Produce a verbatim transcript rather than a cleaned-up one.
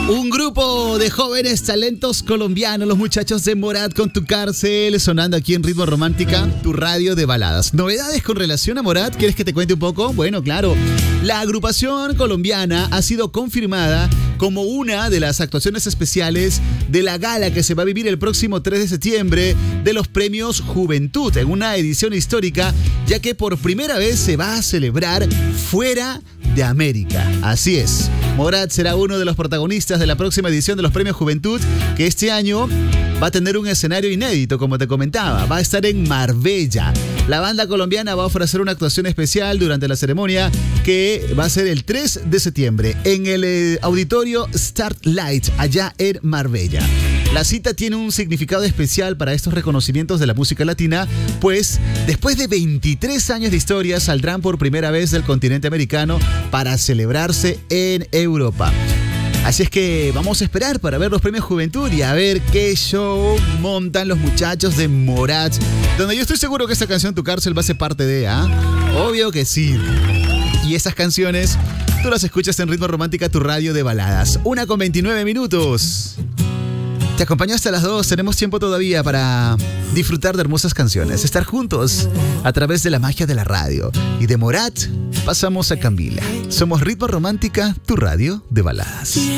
Un grupo de jóvenes talentos colombianos, los muchachos de Morat con Tu Cárcel, sonando aquí en Ritmo Romántica, tu radio de baladas. ¿Novedades con relación a Morat? ¿Quieres que te cuente un poco? Bueno, claro. La agrupación colombiana ha sido confirmada como una de las actuaciones especiales de la gala que se va a vivir el próximo tres de septiembre de los Premios Juventud, en una edición histórica, ya que por primera vez se va a celebrar fuera de América. Así es. Morat será uno de los protagonistas de la próxima edición de los Premios Juventud, que este año va a tener un escenario inédito, como te comentaba. Va a estar en Marbella. La banda colombiana va a ofrecer una actuación especial durante la ceremonia, que va a ser el tres de septiembre en el eh, auditorio Starlight, allá en Marbella. La cita tiene un significado especial para estos reconocimientos de la música latina, pues después de veintitrés años de historia saldrán por primera vez del continente americano para celebrarse en Europa. Así es que vamos a esperar para ver los Premios Juventud y a ver qué show montan los muchachos de Morat, donde yo estoy seguro que esta canción Tu Cárcel va a ser parte de, ¿ah? ¿eh? Obvio que sí. Y esas canciones tú las escuchas en Ritmo Romántica, tu radio de baladas. Una con veintinueve minutos. Te acompaño hasta las dos. Tenemos tiempo todavía para disfrutar de hermosas canciones, estar juntos a través de la magia de la radio. Y de Morat pasamos a Camila. Somos Ritmo Romántica, tu radio de baladas.